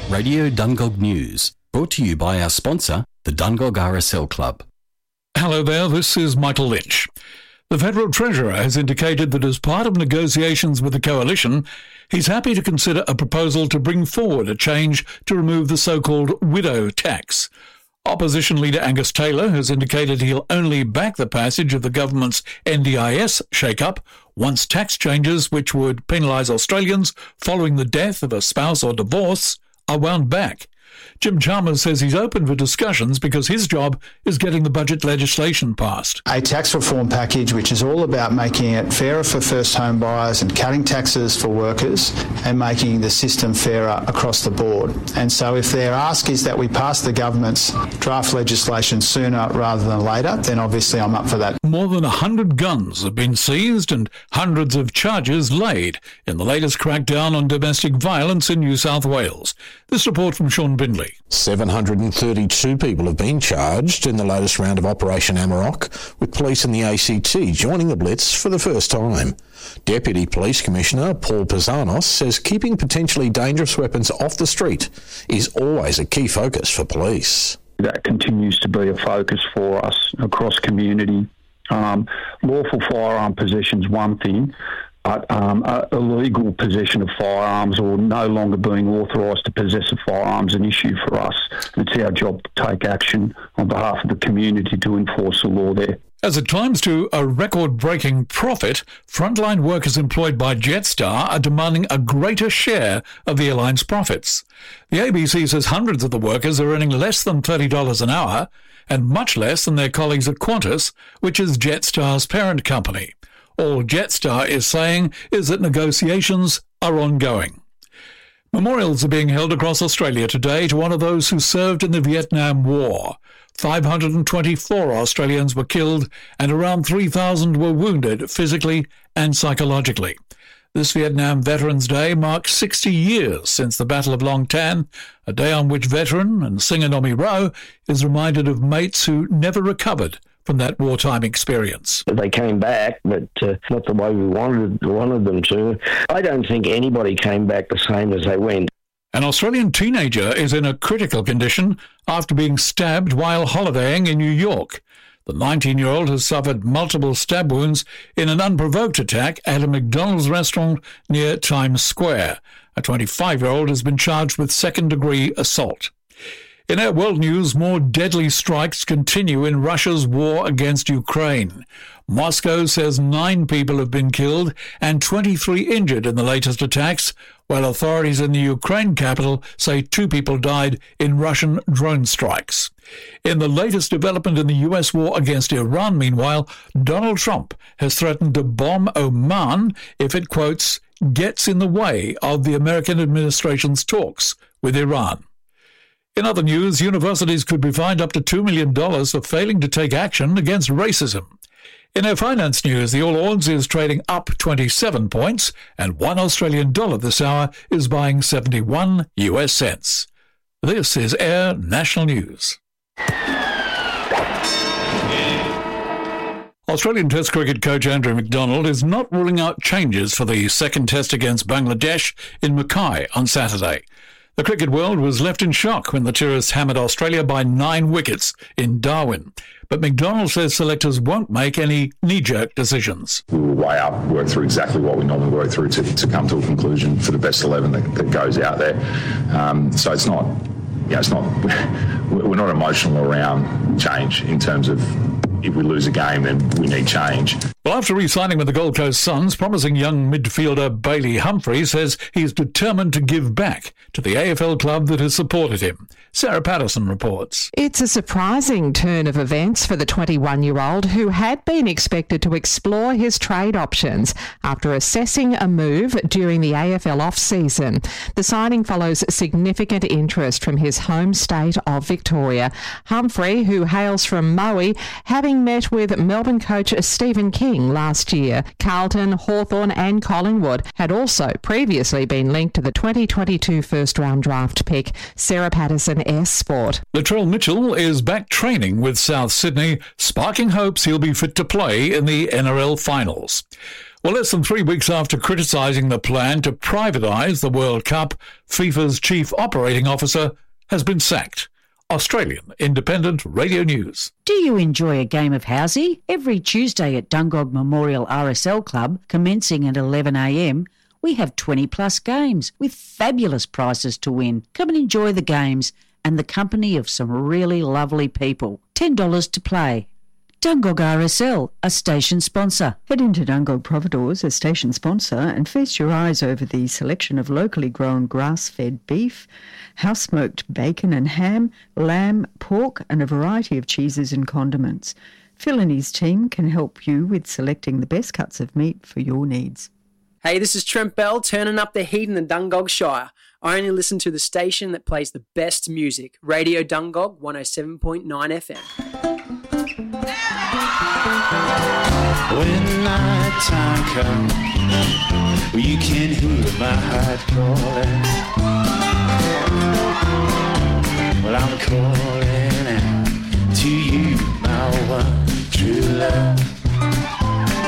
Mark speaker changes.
Speaker 1: Radio Dungog News, brought to you by our sponsor, the Dungog RSL Club.
Speaker 2: Hello there, this is Michael Lynch. The Federal Treasurer has indicated that as part of negotiations with the Coalition, he's happy to consider a proposal to bring forward a change to remove the so-called widow tax. Opposition leader Angus Taylor has indicated he'll only back the passage of the government's NDIS shake-up once tax changes which would penalise Australians following the death of a spouse or divorce are wound back. Jim Chalmers says he's open for discussions because his job is getting the budget legislation passed.
Speaker 3: A tax reform package which is all about making it fairer for first home buyers and cutting taxes for workers and making the system fairer across the board. And so if their ask is that we pass the government's draft legislation sooner rather than later, then obviously I'm up for that.
Speaker 2: More than 100 guns have been seized and hundreds of charges laid in the latest crackdown on domestic violence in New South Wales. This report from Sean Bindley.
Speaker 4: 732 people have been charged in the latest round of Operation Amarok, with police in the ACT joining the blitz for the first time. Deputy Police Commissioner Paul Pizzanos says keeping potentially dangerous weapons off the street is always a key focus for police.
Speaker 5: That continues to be a focus for us across community. Lawful firearm possession's one thing, but illegal possession of firearms or no longer being authorised to possess a firearm is an issue for us. It's our job to take action on behalf of the community to enforce the law there.
Speaker 2: As it climbs to a record-breaking profit, frontline workers employed by Jetstar are demanding a greater share of the airline's profits. The ABC says hundreds of the workers are earning less than $30 an hour and much less than their colleagues at Qantas, which is Jetstar's parent company. All Jetstar is saying is that negotiations are ongoing. Memorials are being held across Australia today to honour those who served in the Vietnam War. 524 Australians were killed and around 3,000 were wounded physically and psychologically. This Vietnam Veterans Day marks 60 years since the Battle of Long Tan, a day on which veteran and singer Nomi Rowe is reminded of mates who never recovered from that wartime experience.
Speaker 6: They came back, but not the way we wanted them to. I don't think anybody came back the same as they went.
Speaker 2: An Australian teenager is in a critical condition after being stabbed while holidaying in New York. The 19-year-old has suffered multiple stab wounds in an unprovoked attack at a McDonald's restaurant near Times Square. A 25-year-old has been charged with second-degree assault. In our world news, more deadly strikes continue in Russia's war against Ukraine. Moscow says 9 people have been killed and 23 injured in the latest attacks, while authorities in the Ukraine capital say 2 people died in Russian drone strikes. In the latest development in the US war against Iran, meanwhile, Donald Trump has threatened to bomb Oman if it, quotes, gets in the way of the American administration's talks with Iran. In other news, universities could be fined up to $2 million for failing to take action against racism. In our finance news, the All Ords is trading up 27 points and $1 Australian this hour is buying 71 US cents. This is Air National News. Australian Test cricket coach Andrew McDonald is not ruling out changes for the second test against Bangladesh in Mackay on Saturday. The cricket world was left in shock when the tourists hammered Australia by 9 wickets in Darwin. But McDonald says selectors won't make any knee-jerk decisions.
Speaker 7: We will weigh up, work through exactly what we normally work through to come to a conclusion for the best 11 that goes out there. So it's not, we're not emotional around change in terms of if we lose a game, then we need change.
Speaker 2: Well, after re-signing with the Gold Coast Suns, promising young midfielder Bailey Humphrey says he's determined to give back to the AFL club that has supported him. Sarah Patterson reports.
Speaker 8: It's a surprising turn of events for the 21-year-old who had been expected to explore his trade options after assessing a move during the AFL off-season. The signing follows significant interest from his home state of Victoria. Humphrey, who hails from Maui, having met with Melbourne coach Stephen King King last year. Carlton, Hawthorn and Collingwood had also previously been linked to the 2022 first-round draft pick, Sarah Patterson Sport.
Speaker 2: Latrell Mitchell is back training with South Sydney, sparking hopes he'll be fit to play in the NRL finals. Well, less than 3 weeks after criticising the plan to privatise the World Cup, FIFA's chief operating officer has been sacked. Australian Independent Radio News.
Speaker 9: Do you enjoy a game of housey? Every Tuesday at Dungog Memorial RSL Club, commencing at 11 a.m, we have 20 plus games with fabulous prizes to win. Come and enjoy the games and the company of some really lovely people. $10 to play. Dungog RSL, a station sponsor.
Speaker 10: Head into Dungog Providores, a station sponsor, and feast your eyes over the selection of locally grown grass-fed beef, house-smoked bacon and ham, lamb, pork, and a variety of cheeses and condiments. Phil and his team can help you with selecting the best cuts of meat for your needs.
Speaker 11: Hey, this is Trent Bell, turning up the heat in the Dungog Shire. I only listen to the station that plays the best music, Radio Dungog 107.9 FM.
Speaker 12: When night time comes, you can hear my heart calling. Well, I'm calling out to you, my one true love.